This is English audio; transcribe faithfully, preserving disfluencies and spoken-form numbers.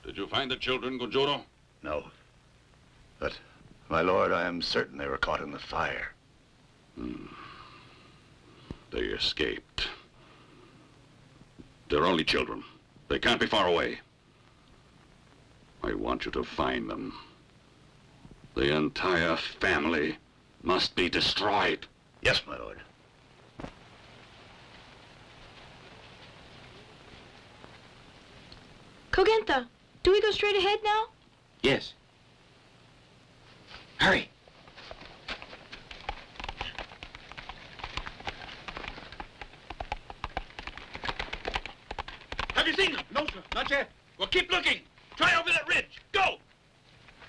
Did you find the children, Gonjoro? No. But, my lord, I am certain they were caught in the fire. Hmm. They escaped. They're only children. They can't be far away. I want you to find them. The entire family must be destroyed. Yes, my lord. Kogenta, do we go straight ahead now? Yes. Hurry. Have you seen them? No, sir. Not yet. Well, keep looking. Try over that ridge.